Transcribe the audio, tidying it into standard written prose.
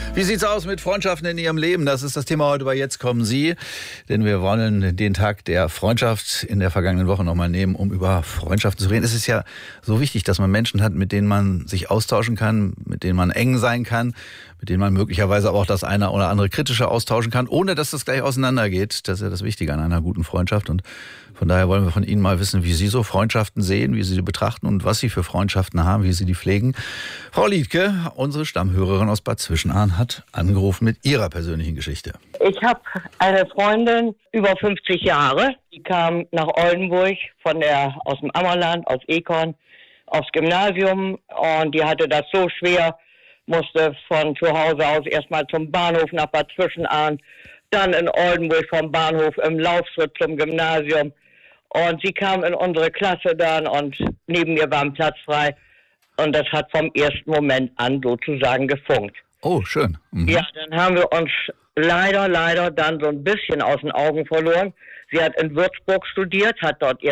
Wie sieht's aus mit Freundschaften in Ihrem Leben? Das ist das Thema heute bei Jetzt kommen Sie. Denn wir wollen den Tag der Freundschaft in der vergangenen Woche nochmal nehmen, um über Freundschaften zu reden. Es ist ja so wichtig, dass man Menschen hat, mit denen man sich austauschen kann, mit denen man eng sein kann, mit denen man möglicherweise aber auch das eine oder andere Kritische austauschen kann, ohne dass das gleich auseinandergeht. Das ist ja das Wichtige an einer guten Freundschaft. Und von daher wollen wir von Ihnen mal wissen, wie Sie so Freundschaften sehen, wie Sie sie betrachten und was Sie für Freundschaften haben, wie Sie die pflegen. Frau Liedtke, unsere Stammhörerin aus Bad Zwischenahn, hat angerufen mit ihrer persönlichen Geschichte. Ich habe eine Freundin, über 50 Jahre, die kam nach Oldenburg aus dem Ammerland, aus Ekon, aufs Gymnasium, und die hatte das so schwer, musste von zu Hause aus erstmal zum Bahnhof nach Bad Zwischenahn, dann in Oldenburg vom Bahnhof im Laufschritt zum Gymnasium. Und sie kam in unsere Klasse dann und neben mir war ein Platz frei. Und das hat vom ersten Moment an sozusagen gefunkt. Oh, schön. Mhm. Ja, dann haben wir uns leider dann so ein bisschen aus den Augen verloren. Sie hat in Würzburg studiert, hat dort